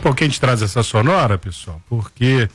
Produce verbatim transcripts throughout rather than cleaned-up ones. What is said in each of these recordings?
pouquinho a gente traz essa sonora, pessoal, porque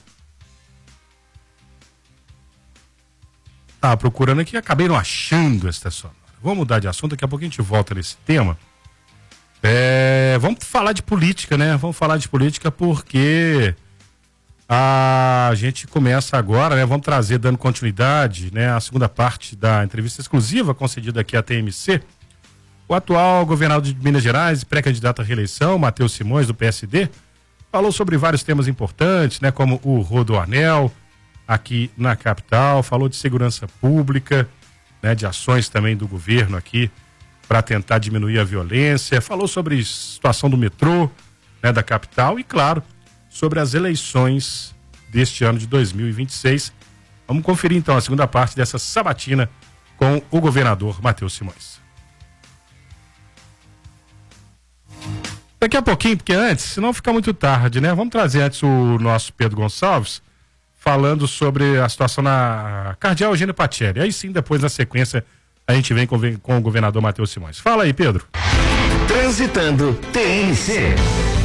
tá procurando aqui e acabei não achando essa sonora. Vamos mudar de assunto, daqui a pouco a gente volta nesse tema. É, vamos falar de política, né? Vamos falar de política porque a gente começa agora, né? Vamos trazer, dando continuidade, né? A segunda parte da entrevista exclusiva concedida aqui à T M C. O atual governador de Minas Gerais, pré-candidato à reeleição, Matheus Simões, do P S D, falou sobre vários temas importantes, né? Como o Rodoanel aqui na capital, falou de segurança pública, né? De ações também do governo aqui para tentar diminuir a violência, falou sobre a situação do metrô, né, da capital e, claro, sobre as eleições deste ano de dois mil e vinte e seis. Vamos conferir então a segunda parte dessa sabatina com o governador Matheus Simões. Daqui a pouquinho, porque antes, senão fica muito tarde, né? Vamos trazer antes o nosso Pedro Gonçalves falando sobre a situação na Cardeal Eugênio Pacelli. Aí sim, depois na sequência, a gente vem com, com o governador Matheus Simões. Fala aí, Pedro. Transitando T N C.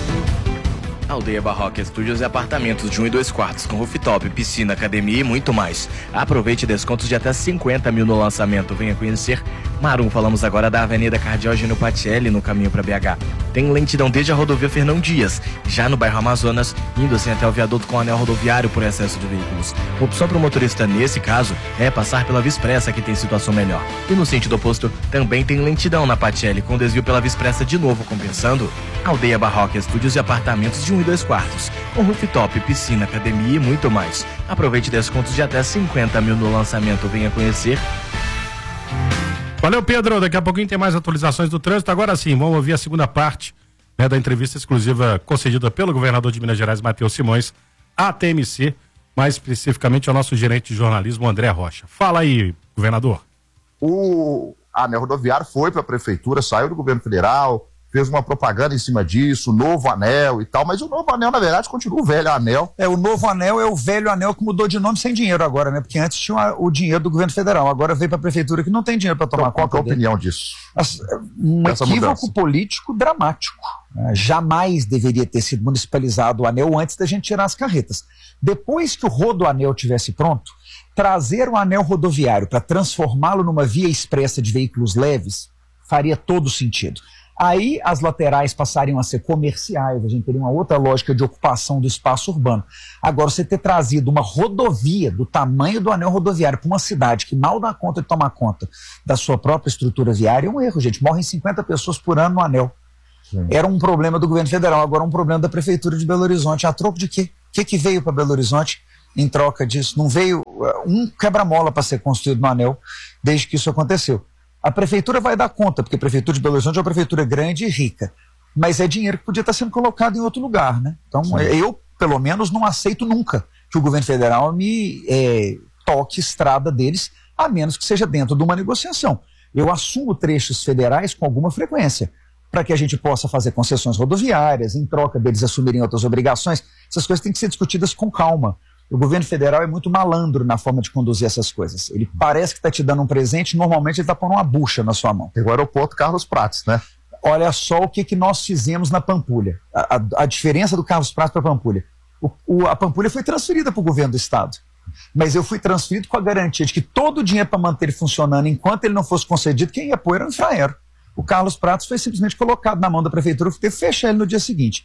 Aldeia Barroca Estúdios e apartamentos de um e dois quartos com rooftop, piscina, academia e muito mais. Aproveite descontos de até cinquenta mil no lançamento. Venha conhecer Marum. Falamos agora da Avenida Cardeal Eugênio Pacelli, no caminho para B H. Tem lentidão desde a rodovia Fernão Dias, já no bairro Amazonas, indo assim até o viaduto com anel rodoviário por excesso de veículos. Opção para o motorista nesse caso é passar pela Via Expressa, que tem situação melhor. E no sentido oposto também tem lentidão na Pacelli, com desvio pela Via Expressa de novo compensando. Aldeia Barroca Estúdios e apartamentos de um e dois quartos, com rooftop, piscina, academia e muito mais. Aproveite descontos de até cinquenta mil no lançamento. Venha conhecer. Valeu, Pedro. Daqui a pouquinho tem mais atualizações do trânsito. Agora sim, vamos ouvir a segunda parte, né, da entrevista exclusiva concedida pelo governador de Minas Gerais, Matheus Simões, à T M C, mais especificamente ao nosso gerente de jornalismo, André Rocha. Fala aí, governador. O anel rodoviário foi para a prefeitura, saiu do governo federal, fez uma propaganda em cima disso, novo anel e tal, mas o novo anel, na verdade, continua o velho anel. É, o novo anel é o velho anel que mudou de nome sem dinheiro agora, né? Porque antes tinha o dinheiro do governo federal, agora veio para a prefeitura que não tem dinheiro para tomar então, conta. Qual que é a dele. opinião disso? Um Essa equívoco mudança. político dramático. Né? Jamais deveria ter sido municipalizado o anel antes da gente tirar as carretas. Depois que o rodoanel tivesse pronto, trazer o anel rodoviário para transformá-lo numa via expressa de veículos leves faria todo sentido. Aí as laterais passariam a ser comerciais, a gente teria uma outra lógica de ocupação do espaço urbano. Agora, você ter trazido uma rodovia do tamanho do anel rodoviário para uma cidade que mal dá conta de tomar conta da sua própria estrutura viária é um erro, gente. Morrem cinquenta pessoas por ano no anel. Sim. Era um problema do governo federal, agora é um problema da prefeitura de Belo Horizonte. A troco de quê? O que, que veio para Belo Horizonte em troca disso? Não veio um quebra-mola para ser construído no anel desde que isso aconteceu. A prefeitura vai dar conta, porque a prefeitura de Belo Horizonte é uma prefeitura grande e rica, mas é dinheiro que podia estar sendo colocado em outro lugar, né? Então, sim, eu, pelo menos, não aceito nunca que o governo federal me é, toque estrada deles, a menos que seja dentro de uma negociação. Eu assumo trechos federais com alguma frequência, para que a gente possa fazer concessões rodoviárias, em troca deles assumirem outras obrigações. Essas coisas têm que ser discutidas com calma. O governo federal é muito malandro na forma de conduzir essas coisas. Ele parece que está te dando um presente, normalmente ele está pondo uma bucha na sua mão. Tem o aeroporto Carlos Prates, né? Olha só o que, que nós fizemos na Pampulha. A, a, a diferença do Carlos Prates para a Pampulha. O, o, a Pampulha foi transferida para o governo do estado. Mas eu fui transferido com a garantia de que todo o dinheiro para manter ele funcionando, enquanto ele não fosse concedido, quem ia pôr era o Infraero. O Carlos Prates foi simplesmente colocado na mão da prefeitura, teve que fechar ele no dia seguinte.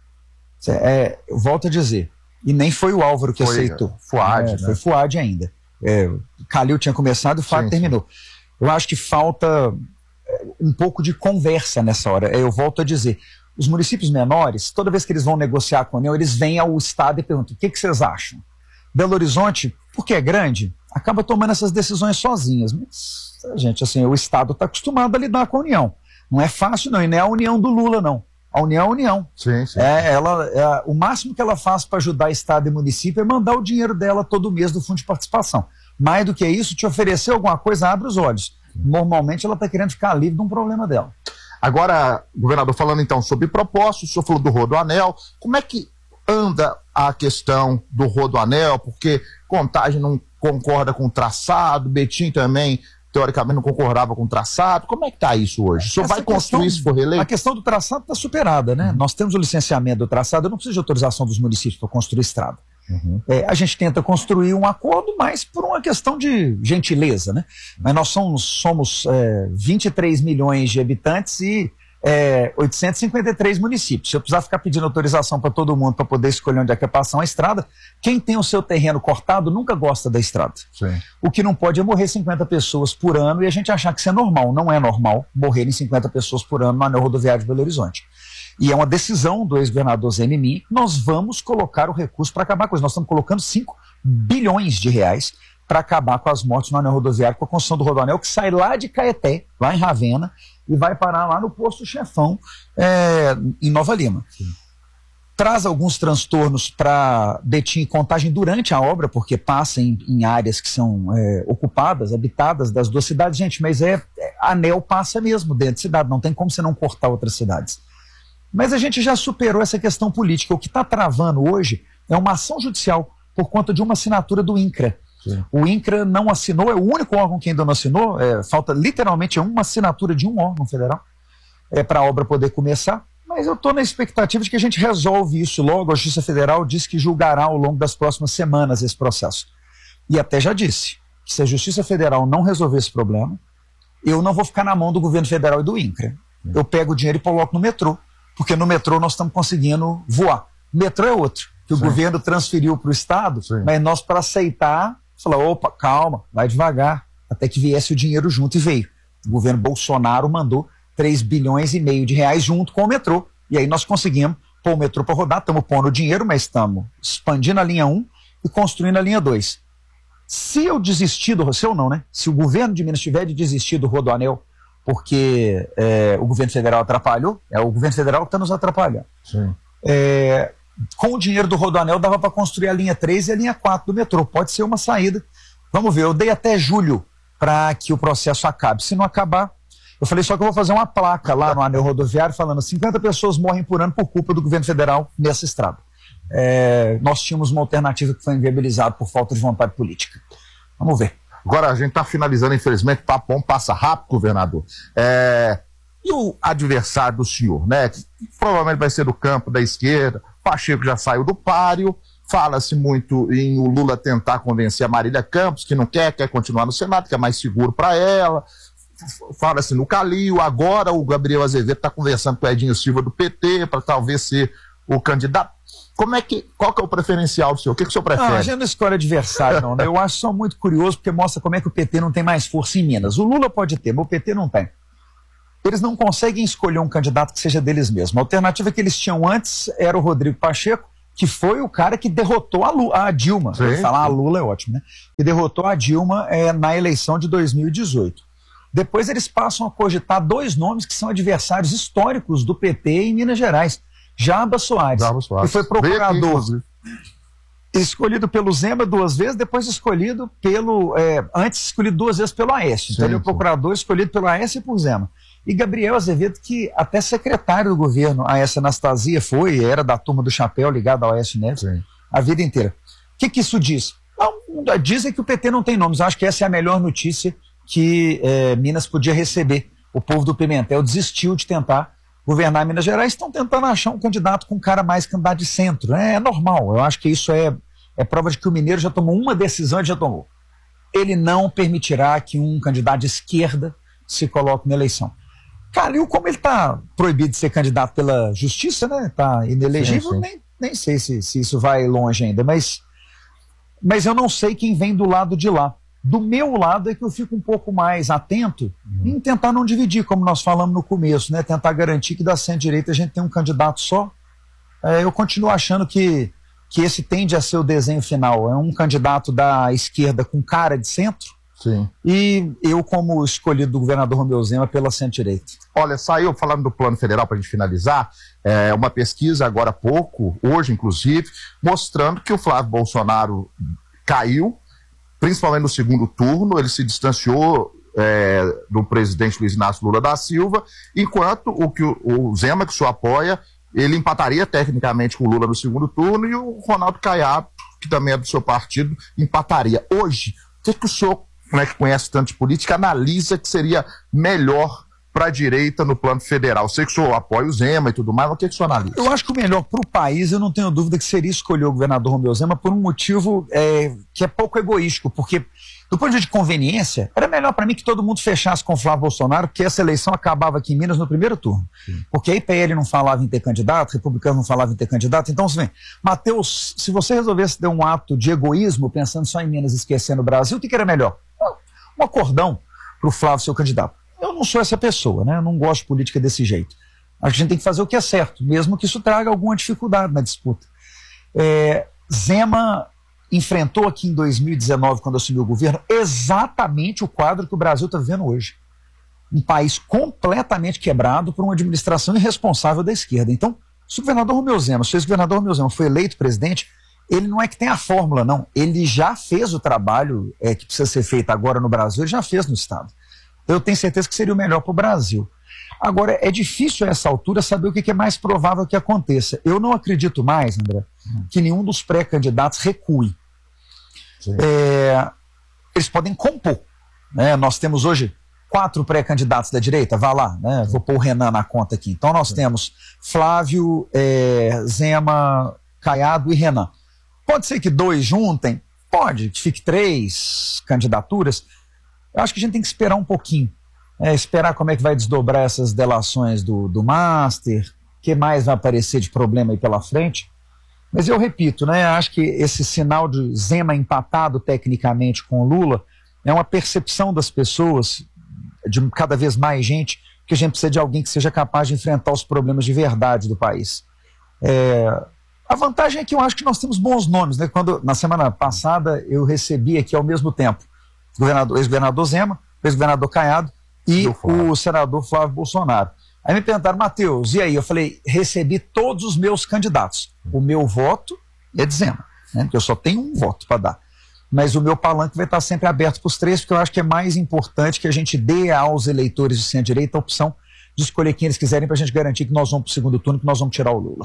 É, eu volto a dizer, e nem foi o Álvaro que foi, aceitou. Fuad, é, né? Foi Fuad ainda. É, Calil tinha começado e o Fuad sim, terminou. Sim. Eu acho que falta um pouco de conversa nessa hora. Eu volto a dizer, os municípios menores, toda vez que eles vão negociar com a União, eles vêm ao estado e perguntam, o que, que vocês acham? Belo Horizonte, porque é grande, acaba tomando essas decisões sozinhas. Mas, gente, assim, o estado está acostumado a lidar com a União. Não é fácil não, e não é a União do Lula, não. A União é a União. Sim, sim. É, ela, é, o máximo que ela faz para ajudar estado e município é mandar o dinheiro dela todo mês do fundo de participação. Mais do que isso, te oferecer alguma coisa, abre os olhos. Normalmente ela está querendo ficar livre de um problema dela. Agora, governador, falando então sobre propostas, o senhor falou do Rodoanel, como é que anda a questão do Rodoanel? Porque Contagem não concorda com o traçado, Betim também teoricamente não concordava com o traçado. Como é que está isso hoje? O senhor Essa vai construir questão, se for reeleito? A questão do traçado está superada, né? Uhum. Nós temos o licenciamento do traçado, eu não preciso de autorização dos municípios para construir estrada. Uhum. É, a gente tenta construir um acordo, mas por uma questão de gentileza, né? Mas nós somos, somos é, vinte e três milhões de habitantes e é, oitocentos e cinquenta e três municípios. Se eu precisar ficar pedindo autorização para todo mundo para poder escolher onde é que é passar uma estrada, quem tem o seu terreno cortado nunca gosta da estrada. Sim. O que não pode é morrer cinquenta pessoas por ano e a gente achar que isso é normal. Não é normal morrerem cinquenta pessoas por ano no anel rodoviário de Belo Horizonte. E é uma decisão do ex-governador Zé Mimi, nós vamos colocar o recurso para acabar com isso. Nós estamos colocando cinco bilhões de reais para acabar com as mortes no anel rodoviário, com a construção do rodoanel que sai lá de Caeté, lá em Ravena, e vai parar lá no posto Chefão, é, em Nova Lima. Sim. Traz alguns transtornos para Betim e Contagem durante a obra, porque passa em, em áreas que são é, ocupadas, habitadas das duas cidades. Gente, mas é, é anel passa mesmo dentro de cidade, não tem como você não cortar outras cidades. Mas a gente já superou essa questão política. O que está travando hoje é uma ação judicial por conta de uma assinatura do INCRA. Sim. O INCRA não assinou, é o único órgão que ainda não assinou, é, falta literalmente uma assinatura de um órgão federal é, para a obra poder começar. Mas eu estou na expectativa de que a gente resolve isso logo. A Justiça Federal diz que julgará ao longo das próximas semanas esse processo. E até já disse que se a Justiça Federal não resolver esse problema, eu não vou ficar na mão do governo federal e do INCRA. Sim. Eu pego o dinheiro e coloco no metrô. Porque no metrô nós estamos conseguindo voar. O metrô é outro, que Sim. o governo transferiu para o Estado, Sim. mas nós, para aceitar, falamos, opa, calma, vai devagar, até que viesse o dinheiro junto e veio. O governo Bolsonaro mandou três bilhões e meio de reais junto com o metrô. E aí nós conseguimos pôr o metrô para rodar, estamos pondo dinheiro, mas estamos expandindo a linha um e construindo a linha dois. Se eu desistir do, se eu não, né? Se o governo de Minas tiver de desistir do Rodoanel, porque é, o governo federal atrapalhou, é o governo federal que está nos atrapalhando. É, com o dinheiro do Rodoanel dava para construir a linha três e a linha quatro do metrô, pode ser uma saída. Vamos ver, eu dei até julho para que o processo acabe. Se não acabar, eu falei só que eu vou fazer uma placa lá no anel rodoviário falando cinquenta pessoas morrem por ano por culpa do governo federal nessa estrada. É, nós tínhamos uma alternativa que foi inviabilizada por falta de vontade política. Vamos ver. Agora a gente está finalizando, infelizmente, o papo bom passa rápido, governador. É, e o adversário do senhor, né? Que provavelmente vai ser do campo da esquerda. Pacheco já saiu do páreo. Fala-se muito em o Lula tentar convencer a Marília Campos, que não quer, quer continuar no Senado, que é mais seguro para ela. Fala-se no Calil. Agora o Gabriel Azevedo está conversando com o Edinho Silva do P T para talvez ser o candidato. Como é que, qual que é o preferencial do senhor? O que, que o senhor prefere? Não, a gente não escolhe adversário, não. Né? Eu acho só muito curioso, porque mostra como é que o P T não tem mais força em Minas. O Lula pode ter, mas o P T não tem. Eles não conseguem escolher um candidato que seja deles mesmos. A alternativa que eles tinham antes era o Rodrigo Pacheco, que foi o cara que derrotou a, Lu, a Dilma. Falar a Lula é ótimo, né? Que derrotou a Dilma é, na eleição de dois mil e dezoito. Depois eles passam a cogitar dois nomes que são adversários históricos do P T em Minas Gerais. Jabas Soares, Jabas Soares, que foi procurador escolhido pelo Zema duas vezes, depois escolhido pelo, é, antes escolhido duas vezes pelo Aécio. Então ele é o procurador escolhido pelo Aécio e por Zema. E Gabriel Azevedo, que até secretário do governo, a Aécio Anastasia foi, era da turma do chapéu ligada ao Aécio Neves, Sim. a vida inteira. O que, que isso diz? Não, dizem que o P T não tem nomes. Eu acho que essa é a melhor notícia que é, Minas podia receber. O povo do Pimentel desistiu de tentar governar Minas Gerais, estão tentando achar um candidato com cara mais candidato de centro. É, é normal, eu acho que isso é, é prova de que o mineiro já tomou uma decisão e já tomou. Ele não permitirá que um candidato de esquerda se coloque na eleição. Calil, como ele está proibido de ser candidato pela justiça, né? Está inelegível, sim, sim. Nem, nem sei se, se isso vai longe ainda, mas, mas eu não sei quem vem do lado de lá. Do meu lado é que eu fico um pouco mais atento uhum. em tentar não dividir, como nós falamos no começo, né? Tentar garantir que da centro-direita a gente tem um candidato só. É, eu continuo achando que, que esse tende a ser o desenho final. É um candidato da esquerda com cara de centro. Sim. E eu como escolhido do governador Romeu Zema pela centro-direita. Olha, saiu, falando do plano federal para a gente finalizar, é, uma pesquisa agora há pouco, hoje inclusive, mostrando que o Flávio Bolsonaro caiu, principalmente no segundo turno. Ele se distanciou é, do presidente Luiz Inácio Lula da Silva, enquanto o, que o, o Zema, que o senhor apoia, ele empataria tecnicamente com o Lula no segundo turno, e o Ronaldo Caiado, que também é do seu partido, empataria. Hoje, o que, que o senhor né, que conhece tanto de política, analisa que seria melhor para a direita no plano federal? Sei que o senhor apoia o Zema e tudo mais, mas o que, que o senhor analisa? Eu acho que o melhor para o país, eu não tenho dúvida que seria escolher o governador Romeu Zema por um motivo é, que é pouco egoístico, porque do ponto de vista de conveniência, era melhor para mim que todo mundo fechasse com o Flávio Bolsonaro, porque essa eleição acabava aqui em Minas no primeiro turno. Sim. Porque aí P L não falava em ter candidato, republicano não falava em ter candidato. Então, assim, Matheus, se você resolvesse ter um ato de egoísmo, pensando só em Minas e esquecendo o Brasil, o que, que era melhor? Um acordão para o Flávio ser o candidato. Eu não sou essa pessoa, né? Eu não gosto de política desse jeito. A gente tem que fazer o que é certo, mesmo que isso traga alguma dificuldade na disputa. É, Zema enfrentou aqui em dois mil e dezenove, quando assumiu o governo, exatamente o quadro que o Brasil está vivendo hoje. Um país completamente quebrado por uma administração irresponsável da esquerda. Então, se o governador Romeu Zema, se o ex-governador Romeu Zema foi eleito presidente, ele não é que tem a fórmula, não. Ele já fez o trabalho é, que precisa ser feito agora no Brasil, ele já fez no Estado. Então, eu tenho certeza que seria o melhor para o Brasil. Agora, é difícil a essa altura saber o que é mais provável que aconteça. Eu não acredito mais, André, que nenhum dos pré-candidatos recue. É, eles podem compor. Né? Nós temos hoje quatro pré-candidatos da direita, vá lá, né? Vou pôr o Renan na conta aqui. Então nós Sim. temos Flávio, é, Zema, Caiado e Renan. Pode ser que dois juntem? Pode, que fique três candidaturas. Eu acho que a gente tem que esperar um pouquinho. É, esperar como é que vai desdobrar essas delações do, do Master, o que mais vai aparecer de problema aí pela frente. Mas eu repito, né, acho que esse sinal de Zema empatado tecnicamente com Lula é uma percepção das pessoas, de cada vez mais gente, que a gente precisa de alguém que seja capaz de enfrentar os problemas de verdade do país. É, a vantagem é que eu acho que nós temos bons nomes. Né? Quando, na semana passada eu recebi aqui ao mesmo tempo o ex-governador Zema, o ex-governador Caiado e o senador Flávio Bolsonaro. Aí me perguntaram, Matheus, e aí? Eu falei, recebi todos os meus candidatos. O meu voto é de Zema, né? Porque eu só tenho um voto para dar. Mas o meu palanque vai estar sempre aberto para os três, porque eu acho que é mais importante que a gente dê aos eleitores de centro-direita a opção de escolher quem eles quiserem para a gente garantir que nós vamos para o segundo turno, que nós vamos tirar o Lula.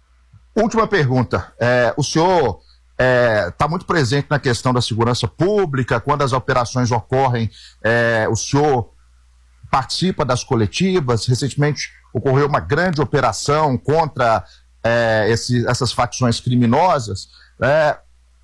Última pergunta. É, o senhor está é, muito presente na questão da segurança pública, quando as operações ocorrem, é, o senhor participa das coletivas. Recentemente ocorreu uma grande operação contra é, esse, essas facções criminosas. É,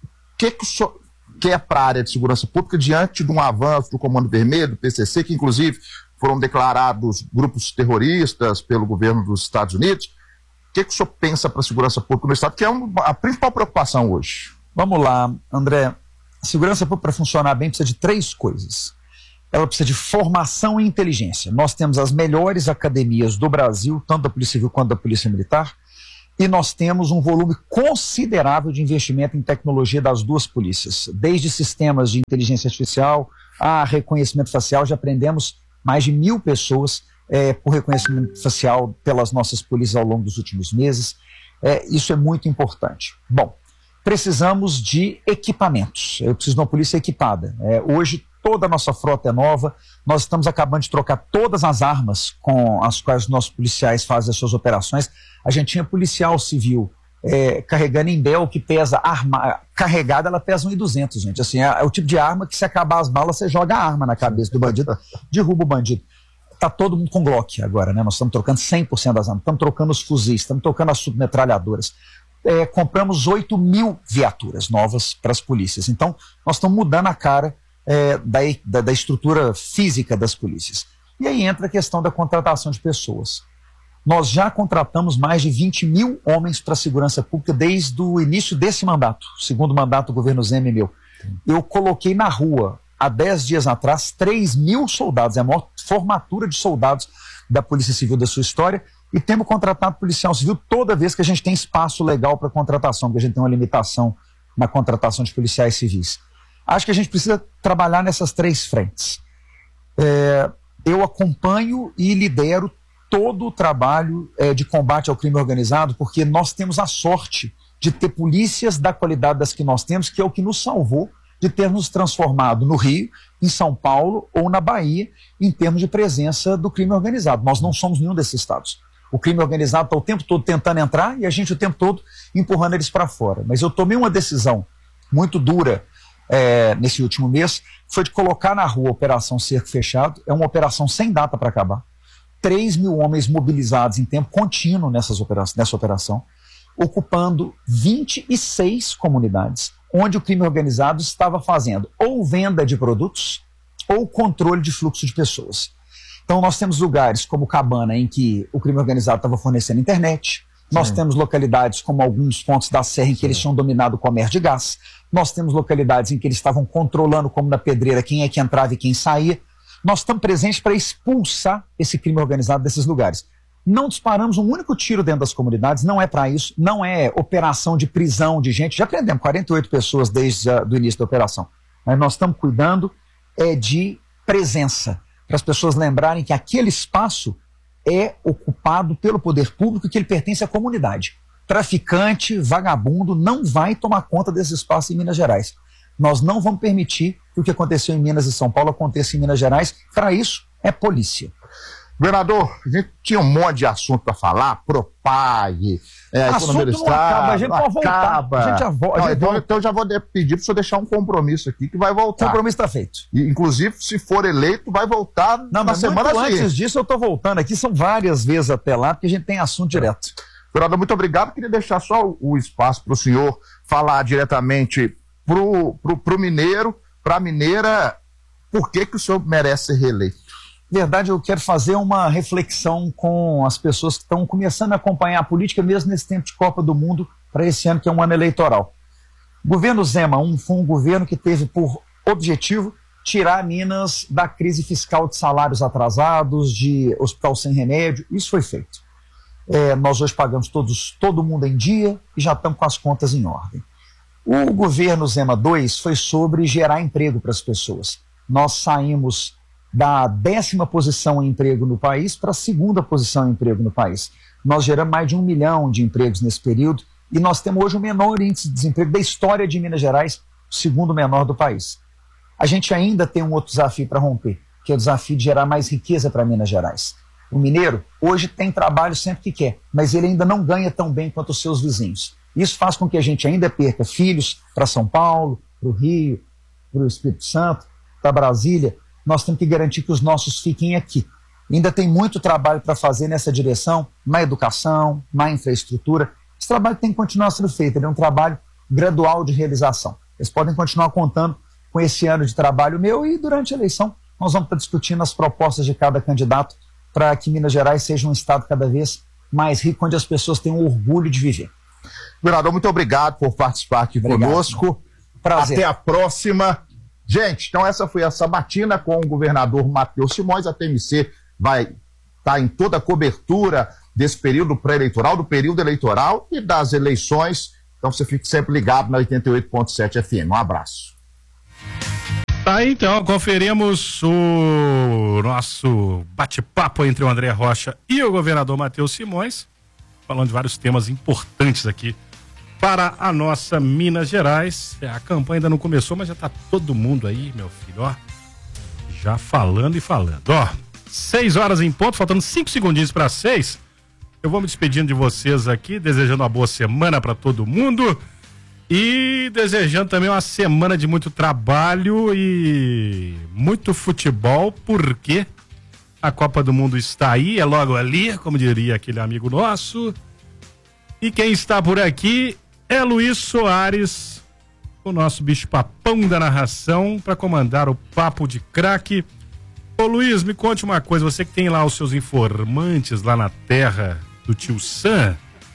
o que, que o senhor quer para a área de segurança pública diante de um avanço do Comando Vermelho, do P C C, que inclusive foram declarados grupos terroristas pelo governo dos Estados Unidos? O que, que o senhor pensa para a segurança pública no Estado, que é um, a principal preocupação hoje? Vamos lá, André. A segurança pública, para funcionar bem, precisa de três coisas. Ela precisa de formação e inteligência. Nós temos as melhores academias do Brasil, tanto da Polícia Civil quanto da Polícia Militar, e nós temos um volume considerável de investimento em tecnologia das duas polícias. Desde sistemas de inteligência artificial a reconhecimento facial, já aprendemos mais de mil pessoas é, por reconhecimento facial pelas nossas polícias ao longo dos últimos meses. É, isso é muito importante. Bom, precisamos de equipamentos. Eu preciso de uma polícia equipada. É, hoje, toda a nossa frota é nova. Nós estamos acabando de trocar todas as armas com as quais os nossos policiais fazem as suas operações. A gente tinha policial civil é, carregando em Bel, que pesa arma, carregada, ela pesa um e duzentos, gente. Assim, é, é o tipo de arma que, se acabar as balas, você joga a arma na cabeça do bandido, derruba o bandido. Está todo mundo com Glock agora, né? Nós estamos trocando cem por cento das armas, estamos trocando os fuzis, estamos trocando as submetralhadoras. É, compramos oito mil viaturas novas para as polícias. Então, nós estamos mudando a cara é, da, da, da estrutura física das polícias. E aí entra a questão da contratação de pessoas. Nós já contratamos mais de vinte mil homens para a segurança pública desde o início desse mandato, segundo mandato do governo Zema e meu. Eu coloquei na rua, há dez dias atrás, três mil soldados, é a maior formatura de soldados da Polícia Civil da sua história, e temos contratado policial civil toda vez que a gente tem espaço legal para contratação, porque a gente tem uma limitação na contratação de policiais civis. Acho que a gente precisa trabalhar nessas três frentes. É, eu acompanho e lidero todo o trabalho é, de combate ao crime organizado, porque nós temos a sorte de ter polícias da qualidade das que nós temos, que é o que nos salvou de ter nos transformado no Rio, em São Paulo ou na Bahia, em termos de presença do crime organizado. Nós não somos nenhum desses estados. O crime organizado está o tempo todo tentando entrar e a gente o tempo todo empurrando eles para fora. Mas eu tomei uma decisão muito dura é, nesse último mês, foi de colocar na rua a Operação Cerco Fechado. É uma operação sem data para acabar. três mil homens mobilizados em tempo contínuo nessas opera nessa operação, ocupando vinte e seis comunidades, onde o crime organizado estava fazendo ou venda de produtos ou controle de fluxo de pessoas. Então nós temos lugares como Cabana, em que o crime organizado estava fornecendo internet. Nós Sim. temos localidades como alguns pontos da Serra em que Sim. eles tinham dominado o comércio de gás. Nós temos localidades em que eles estavam controlando, como na Pedreira, quem é que entrava e quem saía. Nós estamos presentes para expulsar esse crime organizado desses lugares. Não disparamos um único tiro dentro das comunidades, não é para isso, não é operação de prisão de gente. Já prendemos quarenta e oito pessoas desde o início da operação. Mas nós estamos cuidando é de presença, para as pessoas lembrarem que aquele espaço é ocupado pelo poder público e que ele pertence à comunidade. Traficante, vagabundo, não vai tomar conta desse espaço em Minas Gerais. Nós não vamos permitir que o que aconteceu em Minas e São Paulo aconteça em Minas Gerais. Para isso, é polícia. Governador, a gente tinha um monte de assunto para falar, Propag, é, economia do Estado, acaba, a gente pode voltar. A gente já vo não, então, então eu já vou pedir para o senhor deixar um compromisso aqui que vai voltar. O compromisso está feito. E, inclusive, se for eleito, vai voltar não, na semana seguinte. Antes disso, eu estou voltando aqui, são várias vezes até lá, porque a gente tem assunto direto. Governador, muito obrigado. Queria deixar só o, o espaço para o senhor falar diretamente para o mineiro, para a mineira, por que, que o senhor merece ser reeleito? Na verdade, eu quero fazer uma reflexão com as pessoas que estão começando a acompanhar a política, mesmo nesse tempo de Copa do Mundo, para esse ano que é um ano eleitoral. O governo Zema um foi um governo que teve por objetivo tirar Minas da crise fiscal de salários atrasados, de hospital sem remédio. Isso foi feito. É, nós hoje pagamos todos, todo mundo em dia e já estamos com as contas em ordem. O governo Zema dois foi sobre gerar emprego para as pessoas. Nós saímos da décima posição em emprego no país para a segunda posição em emprego no país. Nós geramos mais de um milhão de empregos nesse período e nós temos hoje o menor índice de desemprego da história de Minas Gerais, o segundo menor do país. A gente ainda tem um outro desafio para romper, que é o desafio de gerar mais riqueza para Minas Gerais. O mineiro hoje tem trabalho sempre que quer, mas ele ainda não ganha tão bem quanto os seus vizinhos. Isso faz com que a gente ainda perca filhos para São Paulo, para o Rio, para o Espírito Santo, para Brasília. Nós temos que garantir que os nossos fiquem aqui. Ainda tem muito trabalho para fazer nessa direção, na educação, na infraestrutura. Esse trabalho tem que continuar sendo feito, ele é um trabalho gradual de realização. Eles podem continuar contando com esse ano de trabalho meu e durante a eleição nós vamos estar discutindo as propostas de cada candidato para que Minas Gerais seja um estado cada vez mais rico, onde as pessoas tenham orgulho de viver. Governador, muito obrigado por participar aqui obrigado, conosco. Prazer. Até a próxima. Gente, então essa foi a sabatina com o governador Matheus Simões. A T M C vai estar tá em toda a cobertura desse período pré-eleitoral, do período eleitoral e das eleições. Então você fique sempre ligado na oitenta e oito ponto sete F M. Um abraço. Tá aí, então, conferimos o nosso bate-papo entre o André Rocha e o governador Matheus Simões, falando de vários temas importantes aqui para a nossa Minas Gerais. A campanha ainda não começou, mas já tá todo mundo aí, meu filho, ó, já falando e falando. Ó, seis horas em ponto, faltando cinco segundinhos para seis. Eu vou me despedindo de vocês aqui, desejando uma boa semana para todo mundo e desejando também uma semana de muito trabalho e muito futebol, porque a Copa do Mundo está aí, é logo ali, como diria aquele amigo nosso. E quem está por aqui é Luiz Soares, o nosso bicho-papão da narração, para comandar o Papo de Craque. Ô Luiz, me conte uma coisa, você que tem lá os seus informantes lá na terra do tio Sam,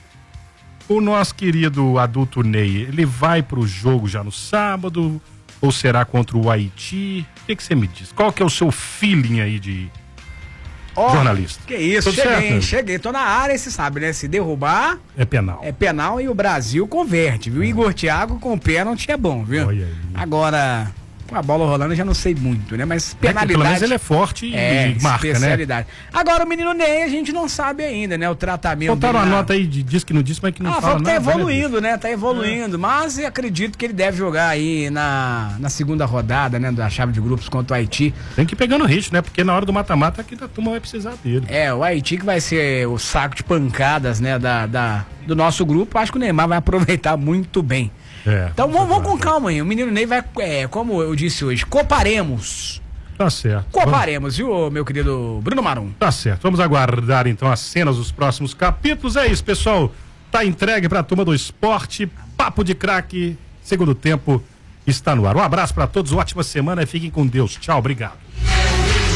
o nosso querido adulto Ney, ele vai pro jogo já no sábado ou será contra o Haiti? O que que você me diz? Qual que é o seu feeling aí de oh, jornalista? Que isso, Tudo cheguei, certo? cheguei, tô na área, você sabe, né? Se derrubar... É penal. É penal e o Brasil converte, viu? É. Igor Thiago com pênalti é bom, viu? Olha aí. Agora... com a bola rolando eu já não sei muito, né? Mas penalidade... É, pelo menos ele é forte e é, marca, especialidade. Né? Agora o menino Ney a gente não sabe ainda, né? O tratamento... Botaram dele uma na... nota aí de diz que não disse, mas que não ah, fala nada. Ah, tá nada, evoluindo, né? né? Tá evoluindo. É. Mas eu acredito que ele deve jogar aí na, na segunda rodada, né? Da chave de grupos contra o Haiti. Tem que ir pegando ritmo, né? Porque na hora do mata-mata aqui a turma vai precisar dele. É, o Haiti que vai ser o saco de pancadas, né? Da, da, do nosso grupo. Acho que o Neymar vai aproveitar muito bem. É, então vamos vamos, vamos com aguardar. calma aí. O menino Ney vai, é, como eu disse hoje, coparemos. Tá certo. Coparemos, viu, meu querido Bruno Marum? Tá certo. Vamos aguardar então as cenas dos próximos capítulos. É isso, pessoal. Tá entregue pra turma do esporte. Papo de craque. Segundo tempo está no ar. Um abraço pra todos. Ótima semana e fiquem com Deus. Tchau, obrigado.